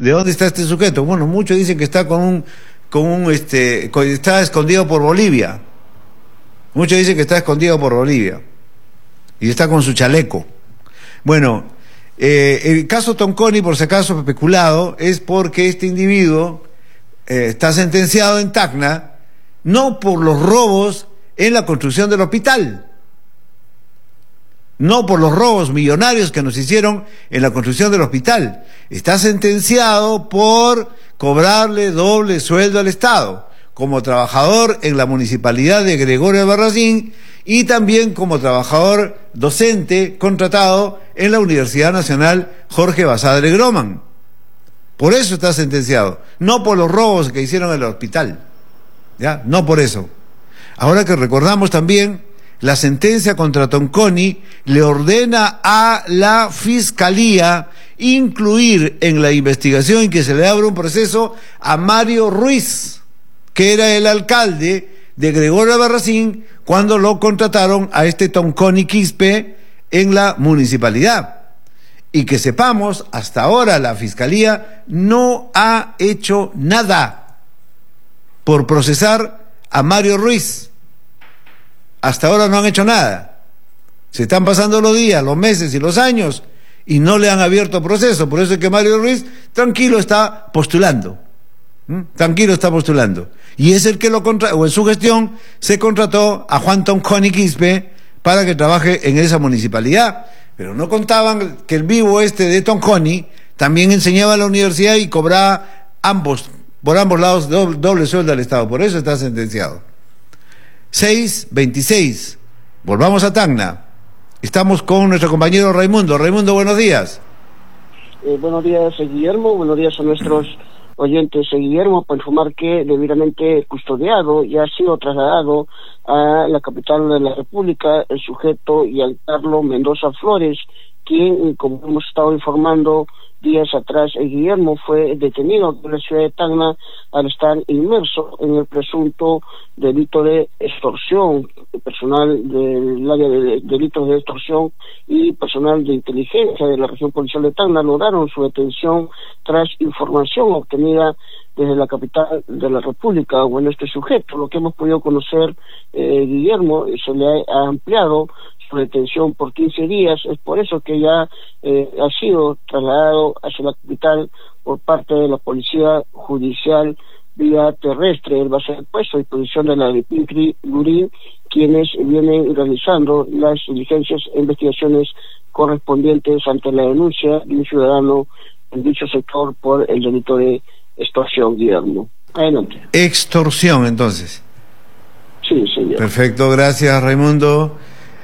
¿De dónde está este sujeto? Bueno, muchos dicen que está está escondido por Bolivia. Muchos dicen que está escondido por Bolivia. Y está con su chaleco. Bueno, el caso Tonconi, por si acaso especulado, es porque este individuo está sentenciado en Tacna, no por los robos en la construcción del hospital, no por los robos millonarios que nos hicieron en la construcción del hospital. Está sentenciado por cobrarle doble sueldo al Estado, como trabajador en la municipalidad de Gregorio Albarracín y también como trabajador docente contratado en la Universidad Nacional Jorge Basadre Groman. Por eso está sentenciado, no por los robos que hicieron en el hospital, ¿ya? No por eso. Ahora que recordamos también, la sentencia contra Tonconi le ordena a la Fiscalía incluir en la investigación y que se le abra un proceso a Mario Ruiz, que era el alcalde de Gregorio Albarracín cuando lo contrataron a este Tonconi Quispe en la municipalidad. Y que sepamos, hasta ahora la Fiscalía no ha hecho nada por procesar a Mario Ruiz. Hasta ahora no han hecho nada. Se están pasando los días, los meses y los años y no le han abierto proceso. Por eso es que Mario Ruiz tranquilo está postulando. Tranquilo está postulando. Y es el que o en su gestión se contrató a Juan Tonconi Quispe para que trabaje en esa municipalidad. Pero no contaban que el vivo de Tonconi también enseñaba en la universidad y cobraba por ambos lados doble sueldo al Estado. Por eso está sentenciado. 6:26. Volvamos a Tacna. Estamos con nuestro compañero Raimundo. Raimundo, buenos días. Buenos días, Guillermo. Buenos días a nuestros oyentes. Guillermo, para informar que debidamente custodiado y ha sido trasladado a la capital de la República el sujeto Giancarlo Mendoza Flores, quien, como hemos estado informando días atrás, Guillermo fue detenido en la ciudad de Tacna al estar inmerso en el presunto delito de extorsión. Personal del área de delitos de extorsión y personal de inteligencia de la región policial de Tacna lograron su detención tras información obtenida desde la capital de la República. Bueno, este sujeto, lo que hemos podido conocer, Guillermo, se le ha ampliado su detención por 15 días, es por eso que ya ha sido trasladado hacia la capital por parte de la Policía Judicial vía terrestre. Él va a ser puesto a disposición de la de Pincri Lurín, quienes vienen realizando las diligencias e investigaciones correspondientes ante la denuncia de un ciudadano en dicho sector por el delito de extorsión, Guillermo. Adelante. Extorsión, entonces. Sí, señor. Perfecto, gracias, Raimundo.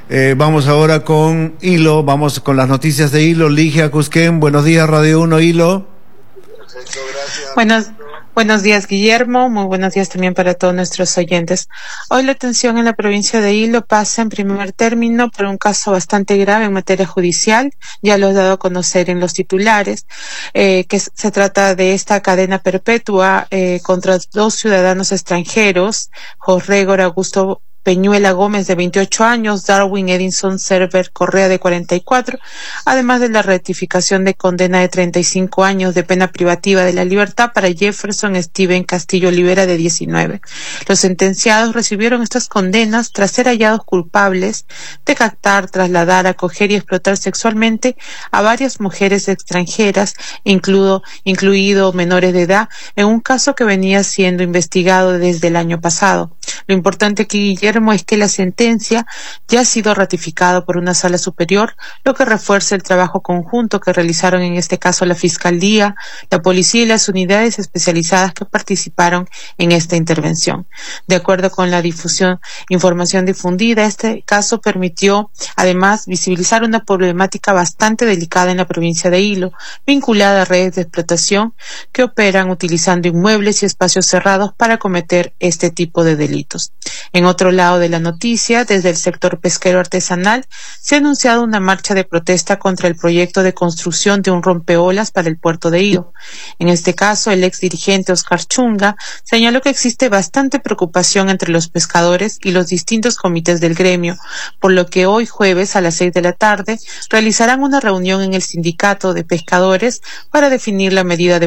Vamos ahora con Hilo, vamos con las noticias de Hilo. Ligia Cusquén, buenos días, Radio 1, Hilo. Perfecto, gracias. Buenos días, Guillermo. Muy buenos días también para todos nuestros oyentes. Hoy la atención en la provincia de Hilo pasa en primer término por un caso bastante grave en materia judicial. Ya lo he dado a conocer en los titulares, que se trata de esta cadena perpetua contra 2 ciudadanos extranjeros, Jorregor Augusto Peñuela Gómez, de 28 años, Darwin Edinson Server Correa, de 44, además de la ratificación de condena de 35 años de pena privativa de la libertad para Jefferson Steven Castillo Olivera, de 19. Los sentenciados recibieron estas condenas tras ser hallados culpables de captar, trasladar, acoger y explotar sexualmente a varias mujeres extranjeras, incluido menores de edad, en un caso que venía siendo investigado desde el año pasado. Lo importante aquí, Guillermo, es que la sentencia ya ha sido ratificada por una sala superior, lo que refuerza el trabajo conjunto que realizaron en este caso la Fiscalía, la Policía y las unidades especializadas que participaron en esta intervención. De acuerdo con la información difundida, este caso permitió además visibilizar una problemática bastante delicada en la provincia de Hilo, vinculada a redes de explotación que operan utilizando inmuebles y espacios cerrados para cometer este tipo de delitos. En otro lado de la noticia, desde el sector pesquero artesanal, se ha anunciado una marcha de protesta contra el proyecto de construcción de un rompeolas para el puerto de Hilo. En este caso, el ex dirigente Oscar Chunga señaló que existe bastante preocupación entre los pescadores y los distintos comités del gremio, por lo que hoy jueves a las 6 de la tarde realizarán una reunión en el sindicato de pescadores para definir la medida de